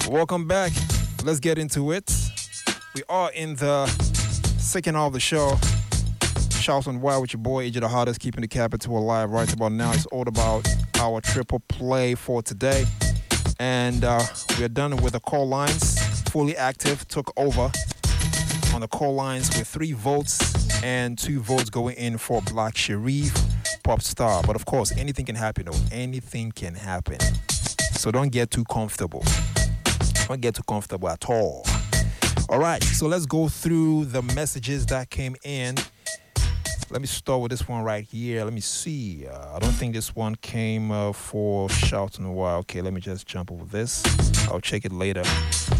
Welcome back. Let's get into it. We are in the second half of the show. Shouts on Wild with your boy, AJ the Hottest, keeping the capital alive. Right about now, it's all about our triple play for today. And we are done with the call lines. Fully active, took over on the call lines with 3 votes and 2 votes going in for Black Sherif, pop star. But of course, anything can happen, though. Anything can happen. So don't get too comfortable. Don't get too comfortable at all. All right, so let's go through the messages that came in. Let me start with this one right here. Let me see. I don't think this one came for Shout in a while. Okay, let me just jump over this. I'll check it later.